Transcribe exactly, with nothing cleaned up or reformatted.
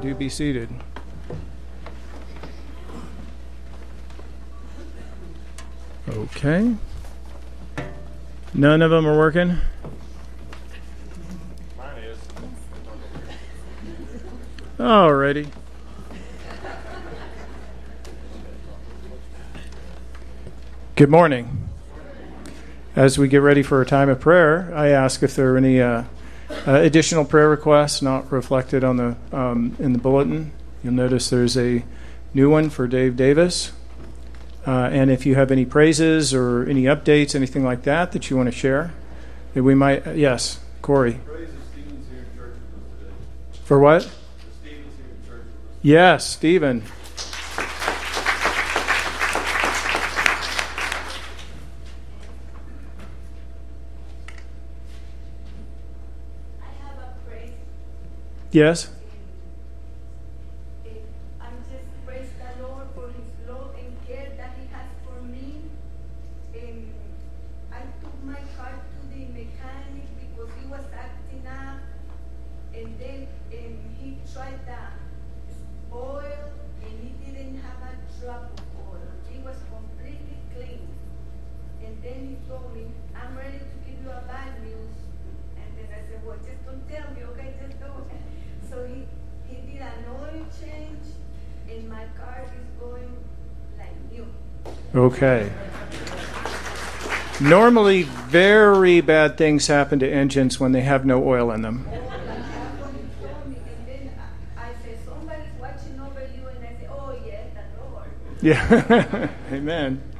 do be seated. Okay. None of them are working? Mine is. Alrighty. Good morning. As we get ready for a time of prayer, I ask if there are any uh, uh, additional prayer requests not reflected on the um, in the bulletin. You'll notice there's a new one for Dave Davis. Uh, and if you have any praises or any updates, anything like that that you want to share, that we might, uh, yes, Corey. Praise the Stevens here in church with us today. For what? The Stevens here in church with us. Yes, Stephen. I have a praise. Yes. I'm just praise the Lord for His love and care that He has for me. And I took my car to the mechanic because he was acting up, and then and he tried the oil, and he didn't have a drop of oil. It was completely clean. And then he told me, "I'm ready to give you a bad news." And then I said, "Well, just don't tell me, okay? Just do it." So he, he did an oil change, and my car is going like new. Okay. Normally, very bad things happen to engines when they have no oil in them. Oh, that's what he told me. And then I, I said, "Somebody's watching over you." And I said, "Oh, yes, the Lord." Yeah. Amen.